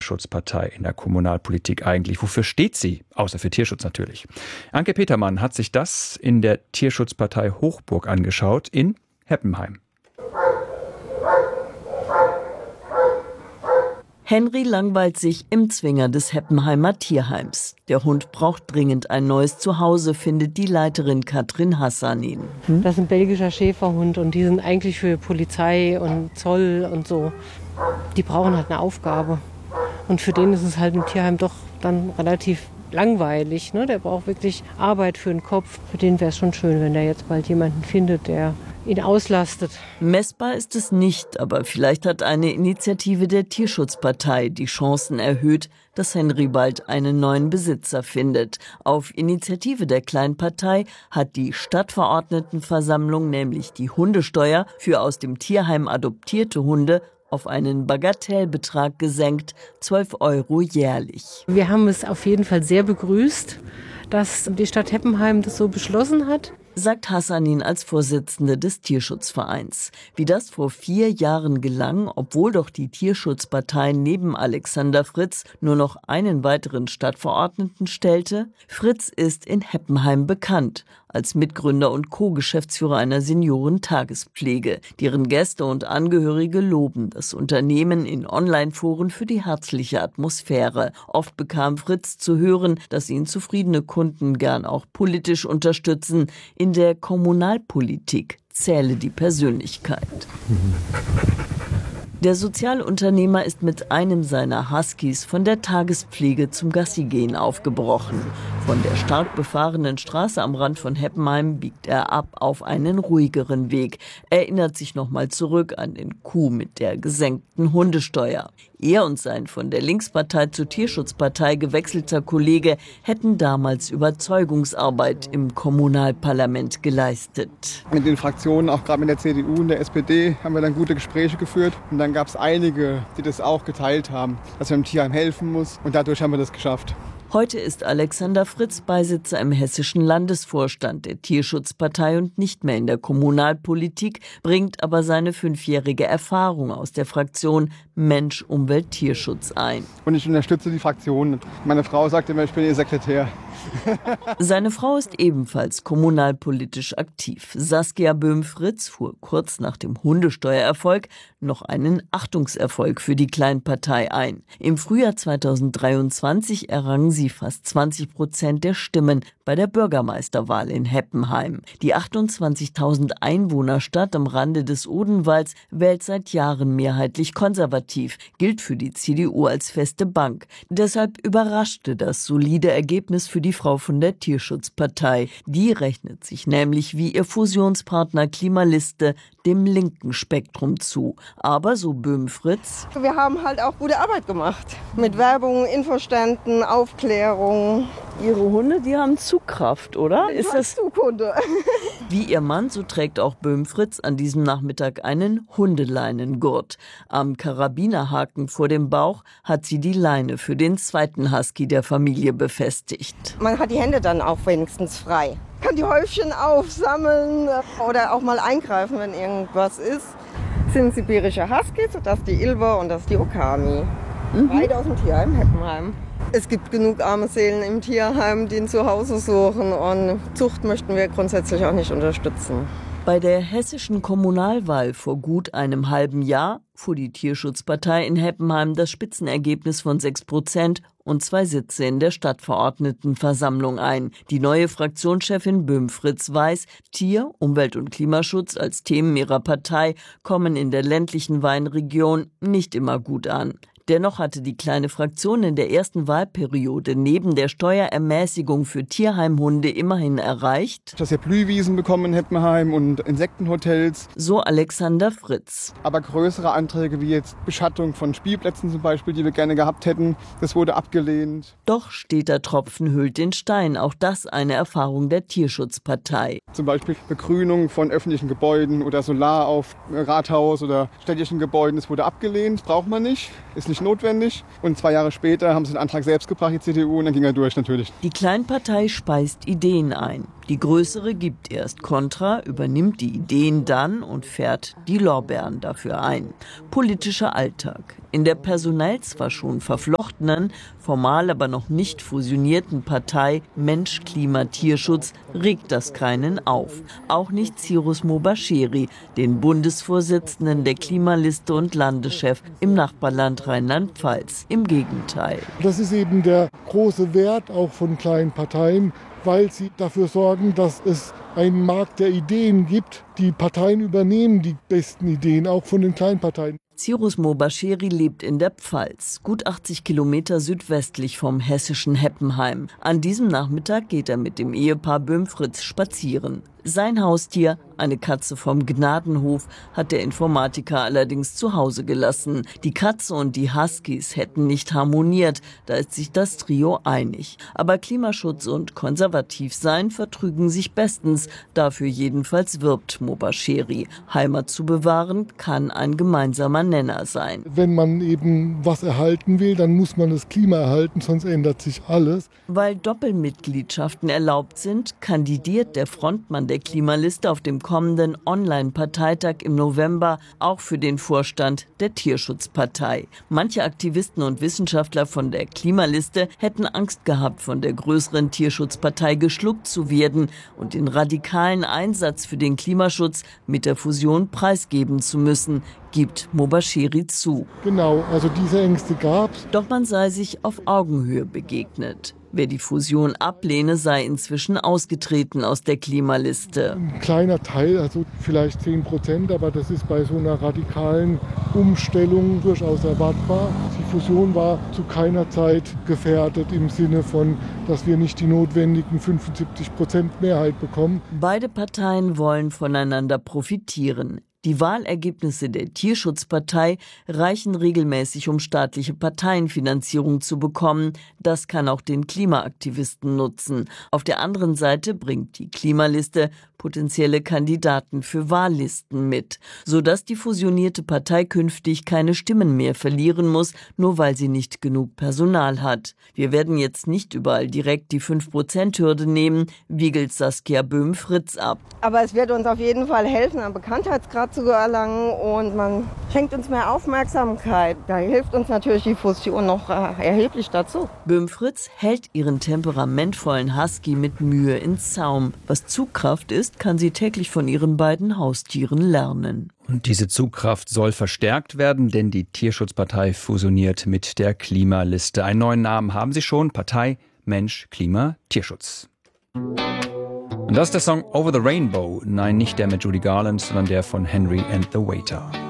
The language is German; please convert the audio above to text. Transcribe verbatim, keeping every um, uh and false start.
Tierschutzpartei in der Kommunalpolitik eigentlich? Wofür steht sie? Außer für Tierschutz natürlich. Anke Petermann hat sich das in der Tierschutzpartei Hochburg angeschaut in Heppenheim. Henry langweilt sich im Zwinger des Heppenheimer Tierheims. Der Hund braucht dringend ein neues Zuhause, findet die Leiterin Katrin Hassanin. Das ist ein belgischer Schäferhund und die sind eigentlich für Polizei und Zoll und so. Die brauchen halt eine Aufgabe. Und für den ist es halt im Tierheim doch dann relativ langweilig. Ne? Der braucht wirklich Arbeit für den Kopf. Für den wäre es schon schön, wenn der jetzt bald jemanden findet, der ihn auslastet. Messbar ist es nicht, aber vielleicht hat eine Initiative der Tierschutzpartei die Chancen erhöht, dass Henry bald einen neuen Besitzer findet. Auf Initiative der Kleinpartei hat die Stadtverordnetenversammlung nämlich die Hundesteuer für aus dem Tierheim adoptierte Hunde auf einen Bagatellbetrag gesenkt, zwölf Euro jährlich. Wir haben es auf jeden Fall sehr begrüßt, dass die Stadt Heppenheim das so beschlossen hat, sagt Hassanin als Vorsitzende des Tierschutzvereins. Wie das vor vier Jahren gelang, obwohl doch die Tierschutzpartei neben Alexander Fritz nur noch einen weiteren Stadtverordneten stellte? Fritz ist in Heppenheim bekannt als Mitgründer und Co-Geschäftsführer einer Seniorentagespflege. Deren Gäste und Angehörige loben das Unternehmen in Online-Foren für die herzliche Atmosphäre. Oft bekam Fritz zu hören, dass ihn zufriedene Kunden gern auch politisch unterstützen. In der Kommunalpolitik zähle die Persönlichkeit. Der Sozialunternehmer ist mit einem seiner Huskies von der Tagespflege zum Gassigehen aufgebrochen. Von der stark befahrenen Straße am Rand von Heppenheim biegt er ab auf einen ruhigeren Weg. Erinnert sich nochmal zurück an den Coup mit der gesenkten Hundesteuer. Er und sein von der Linkspartei zur Tierschutzpartei gewechselter Kollege hätten damals Überzeugungsarbeit im Kommunalparlament geleistet. Mit den Fraktionen, auch gerade mit der C D U und der S P D, haben wir dann gute Gespräche geführt. Und dann gab es einige, die das auch geteilt haben, dass man dem Tierheim helfen muss. Und dadurch haben wir das geschafft. Heute ist Alexander Fritz Beisitzer im hessischen Landesvorstand der Tierschutzpartei und nicht mehr in der Kommunalpolitik, bringt aber seine fünfjährige Erfahrung aus der Fraktion Mensch, Umwelt, Tierschutz ein. Und ich unterstütze die Fraktion. Meine Frau sagt immer, ich bin ihr Sekretär. Seine Frau ist ebenfalls kommunalpolitisch aktiv. Saskia Böhm-Fritz fuhr kurz nach dem Hundesteuererfolg noch einen Achtungserfolg für die Kleinpartei ein. Im Frühjahr zweitausenddreiundzwanzig errang sie fast zwanzig Prozent der Stimmen bei der Bürgermeisterwahl in Heppenheim. Die achtundzwanzigtausend Einwohnerstadt am Rande des Odenwalds wählt seit Jahren mehrheitlich konservativ, gilt für die C D U als feste Bank. Deshalb überraschte das solide Ergebnis für die Frau von der Tierschutzpartei. Die rechnet sich nämlich wie ihr Fusionspartner Klimaliste dem linken Spektrum zu. Aber so Böhm-Fritz: Wir haben halt auch gute Arbeit gemacht. Mit Werbung, Infoständen, Aufklärung. Ihre Hunde, die haben Zugkraft, oder? Ist das Zughunde? Wie ihr Mann, so trägt auch Böhm-Fritz an diesem Nachmittag einen Hundeleinengurt. Am Karabinerhaken vor dem Bauch hat sie die Leine für den zweiten Husky der Familie befestigt. Man hat die Hände dann auch wenigstens frei. Kann die Häufchen aufsammeln oder auch mal eingreifen, wenn irgendwas ist. Das sind sibirische Huskies, das ist die Ilva und das ist die Okami. Mhm. Beide aus dem Tierheim Heppenheim. Es gibt genug arme Seelen im Tierheim, die ein Zuhause suchen, und Zucht möchten wir grundsätzlich auch nicht unterstützen. Bei der hessischen Kommunalwahl vor gut einem halben Jahr fuhr die Tierschutzpartei in Heppenheim das Spitzenergebnis von sechs Prozent und zwei Sitze in der Stadtverordnetenversammlung ein. Die neue Fraktionschefin Böhm-Fritz weiß, Tier-, Umwelt- und Klimaschutz als Themen ihrer Partei kommen in der ländlichen Weinregion nicht immer gut an. Dennoch hatte die kleine Fraktion in der ersten Wahlperiode neben der Steuerermäßigung für Tierheimhunde immerhin erreicht, dass wir Blühwiesen bekommen in Heppenheim und Insektenhotels. So Alexander Fritz. Aber größere Anträge wie jetzt Beschattung von Spielplätzen zum Beispiel, die wir gerne gehabt hätten, das wurde abgelehnt. Doch steter Tropfen höhlt den Stein. Auch das eine Erfahrung der Tierschutzpartei. Zum Beispiel Begrünung von öffentlichen Gebäuden oder Solar auf Rathaus oder städtischen Gebäuden, das wurde abgelehnt. Braucht man nicht, ist nicht notwendig. Und zwei Jahre später haben sie den Antrag selbst gebracht, die C D U, und dann ging er durch natürlich. Die Kleinpartei speist Ideen ein. Die größere gibt erst Kontra, übernimmt die Ideen dann und fährt die Lorbeeren dafür ein. Politischer Alltag In der personell zwar schon verflochtenen, formal aber noch nicht fusionierten Partei Mensch, Klima, Tierschutz regt das keinen auf. Auch nicht Cyrus Mobashiri, den Bundesvorsitzenden der Klimaliste und Landeschef im Nachbarland Rheinland-Pfalz. Im Gegenteil. Das ist eben der große Wert auch von kleinen Parteien, weil sie dafür sorgen, dass es einen Markt der Ideen gibt. Die Parteien übernehmen die besten Ideen, auch von den kleinen Parteien. Cyrus Mobashiri lebt in der Pfalz, gut achtzig Kilometer südwestlich vom hessischen Heppenheim. An diesem Nachmittag geht er mit dem Ehepaar Böhm-Fritz spazieren. Sein Haustier, eine Katze vom Gnadenhof, hat der Informatiker allerdings zu Hause gelassen. Die Katze und die Huskies hätten nicht harmoniert, da ist sich das Trio einig. Aber Klimaschutz und Konservativsein vertrügen sich bestens, dafür jedenfalls wirbt Mobashiri. Heimat zu bewahren kann ein gemeinsamer Nenner sein. Wenn man eben was erhalten will, dann muss man das Klima erhalten, sonst ändert sich alles. Weil Doppelmitgliedschaften erlaubt sind, kandidiert der Frontmann der Klimaliste auf dem kommenden Online-Parteitag im November auch für den Vorstand der Tierschutzpartei. Manche Aktivisten und Wissenschaftler von der Klimaliste hätten Angst gehabt, von der größeren Tierschutzpartei geschluckt zu werden und den radikalen Einsatz für den Klimaschutz mit der Fusion preisgeben zu müssen, gibt Mobashiri zu. Genau, also diese Ängste gab's. Doch man sei sich auf Augenhöhe begegnet. Wer die Fusion ablehne, sei inzwischen ausgetreten aus der Klimaliste. Ein kleiner Teil, also vielleicht zehn Prozent, aber das ist bei so einer radikalen Umstellung durchaus erwartbar. Die Fusion war zu keiner Zeit gefährdet im Sinne von, dass wir nicht die notwendigen fünfundsiebzig Prozent Mehrheit bekommen. Beide Parteien wollen voneinander profitieren. Die Wahlergebnisse der Tierschutzpartei reichen regelmäßig, um staatliche Parteienfinanzierung zu bekommen. Das kann auch den Klimaaktivisten nutzen. Auf der anderen Seite bringt die Klimaliste potenzielle Kandidaten für Wahllisten mit, sodass die fusionierte Partei künftig keine Stimmen mehr verlieren muss, nur weil sie nicht genug Personal hat. Wir werden jetzt nicht überall direkt die fünf Prozent Hürde nehmen, wiegelt Saskia Böhm-Fritz ab. Aber es wird uns auf jeden Fall helfen, einen Bekanntheitsgrad zu erlangen und man schenkt uns mehr Aufmerksamkeit. Da hilft uns natürlich die Fusion noch erheblich dazu. Böhm-Fritz hält ihren temperamentvollen Husky mit Mühe in Zaum. Was Zugkraft ist, kann sie täglich von ihren beiden Haustieren lernen. Und diese Zugkraft soll verstärkt werden, denn die Tierschutzpartei fusioniert mit der Klimaliste. Einen neuen Namen haben sie schon: Partei Mensch, Klima, Tierschutz. Und das ist der Song Over the Rainbow. Nein, nicht der mit Judy Garland, sondern der von Henry and the Waiter.